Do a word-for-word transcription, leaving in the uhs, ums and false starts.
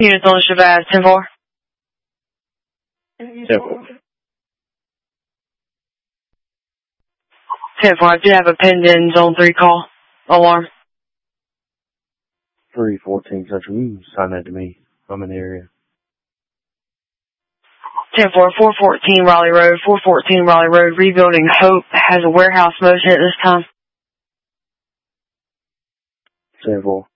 Units on Shabazz, ten four. ten four. ten four, I do have a pinned in zone three call. Alarm. three fourteen Central, you can sign that to me. I'm in the area. ten four, four fourteen Raleigh Road, four fourteen Raleigh Road, rebuilding Hope has a warehouse motion at this time. ten four.